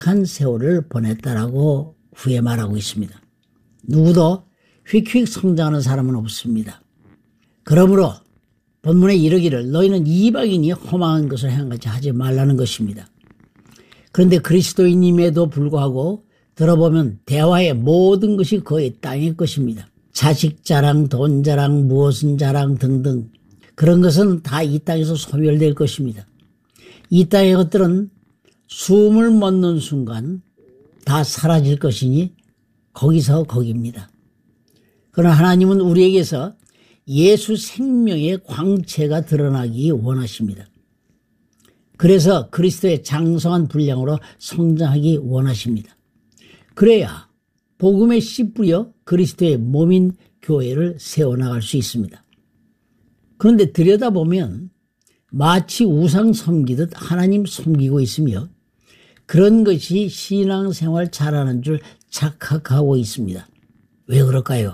한 세월을 보냈다라고 후에 말하고 있습니다. 누구도 휙휙 성장하는 사람은 없습니다. 그러므로 본문에 이르기를 너희는 이방인이 허망한 것을 행하지 하지 말라는 것입니다. 그런데 그리스도인임에도 불구하고 들어보면 대화의 모든 것이 거의 땅의 것입니다. 자식 자랑, 돈 자랑, 무엇은 자랑 등등 그런 것은 다 이 땅에서 소멸될 것입니다. 이 땅의 것들은 숨을 못 넣는 순간 다 사라질 것이니 거기서 거기입니다. 그러나 하나님은 우리에게서 예수 생명의 광채가 드러나기 원하십니다. 그래서 그리스도의 장성한 분량으로 성장하기 원하십니다. 그래야 복음의 씨 뿌려 그리스도의 몸인 교회를 세워나갈 수 있습니다. 그런데 들여다보면 마치 우상 섬기듯 하나님 섬기고 있으며 그런 것이 신앙생활 잘하는 줄 착각하고 있습니다. 왜 그럴까요?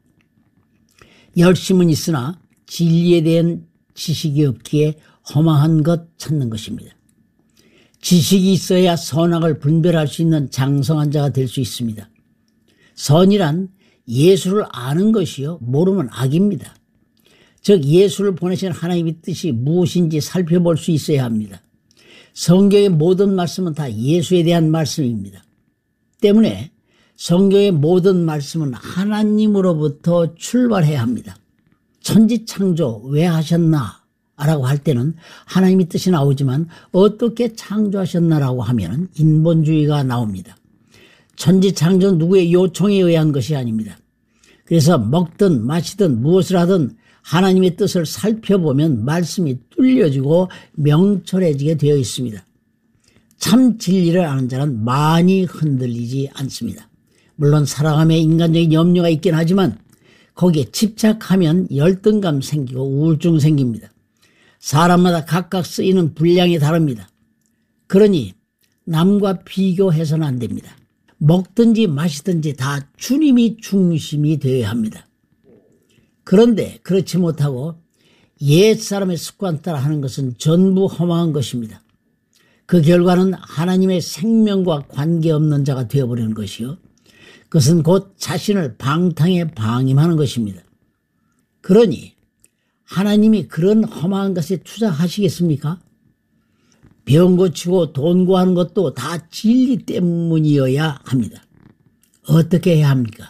열심은 있으나 진리에 대한 지식이 없기에 허망한 것 찾는 것입니다. 지식이 있어야 선악을 분별할 수 있는 장성한 자가 될 수 있습니다. 선이란 예수를 아는 것이요 모르면 악입니다. 즉 예수를 보내신 하나님의 뜻이 무엇인지 살펴볼 수 있어야 합니다. 성경의 모든 말씀은 다 예수에 대한 말씀입니다. 때문에 성경의 모든 말씀은 하나님으로부터 출발해야 합니다. 천지창조 왜 하셨나? 라고 할 때는 하나님의 뜻이 나오지만 어떻게 창조하셨나라고 하면 인본주의가 나옵니다. 천지창조는 누구의 요청에 의한 것이 아닙니다. 그래서 먹든 마시든 무엇을 하든 하나님의 뜻을 살펴보면 말씀이 뚫려지고 명철해지게 되어 있습니다. 참 진리를 아는 자는 많이 흔들리지 않습니다. 물론 살아감에 인간적인 염려가 있긴 하지만 거기에 집착하면 열등감 생기고 우울증 생깁니다. 사람마다 각각 쓰이는 분량이 다릅니다. 그러니 남과 비교해서는 안 됩니다. 먹든지 마시든지 다 주님이 중심이 되어야 합니다. 그런데 그렇지 못하고 옛사람의 습관 따라 하는 것은 전부 허망한 것입니다. 그 결과는 하나님의 생명과 관계없는 자가 되어버리는 것이요. 그것은 곧 자신을 방탕에 방임하는 것입니다. 그러니 하나님이 그런 허망한 것에 투자하시겠습니까? 병 고치고 돈 구하는 것도 다 진리 때문이어야 합니다. 어떻게 해야 합니까?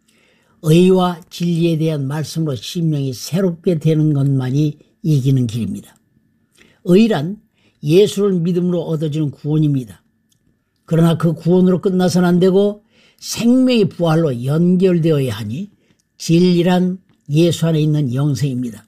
의와 진리에 대한 말씀으로 심령이 새롭게 되는 것만이 이기는 길입니다. 의란 예수를 믿음으로 얻어지는 구원입니다. 그러나 그 구원으로 끝나서는 안 되고 생명의 부활로 연결되어야 하니 진리란 예수 안에 있는 영생입니다.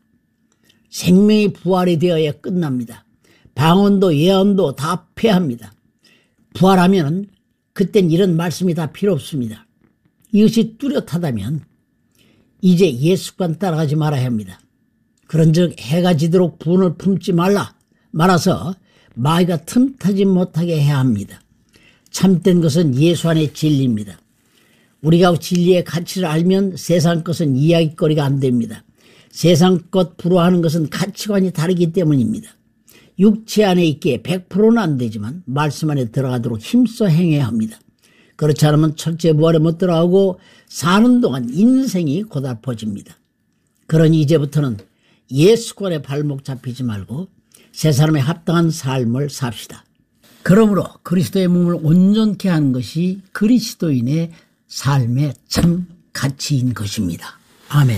생명의 부활이 되어야 끝납니다. 방언도 예언도 다 폐합니다. 부활하면 그땐 이런 말씀이 다 필요 없습니다. 이것이 뚜렷하다면 이제 예수관 따라가지 말아야 합니다. 그런즉 해가 지도록 분을 품지 말아서 마귀가 틈타지 못하게 해야 합니다. 참된 것은 예수 안의 진리입니다. 우리가 진리의 가치를 알면 세상 것은 이야기거리가 안 됩니다. 세상 것 부러워하는 것은 가치관이 다르기 때문입니다. 육체 안에 있기에 100%는 안 되지만 말씀 안에 들어가도록 힘써 행해야 합니다. 그렇지 않으면 철저히 부활에 못 들어가고 사는 동안 인생이 고달퍼집니다. 그러니 이제부터는 예수권에 발목 잡히지 말고 세 사람에 합당한 삶을 삽시다. 그러므로 그리스도의 몸을 온전케 하는 것이 그리스도인의 삶의 참 가치인 것입니다. 아멘.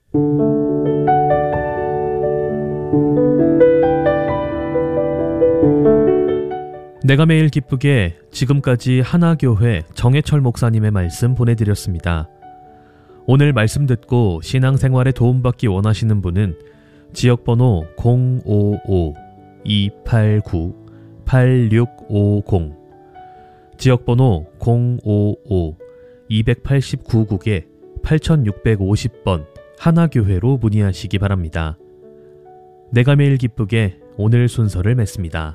내가 매일 기쁘게 지금까지 하나교회 정해철 목사님의 말씀 보내드렸습니다. 오늘 말씀 듣고 신앙생활에 도움받기 원하시는 분은 지역번호 055-289-8650 지역번호 055-289국에 8650번 하나교회로 문의하시기 바랍니다. 내가 매일 기쁘게 오늘 순서를 맺습니다.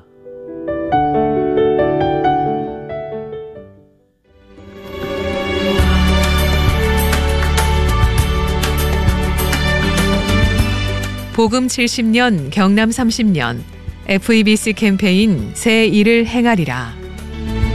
복음 70년 경남 30년 FEBC 캠페인 새 일을 행하리라.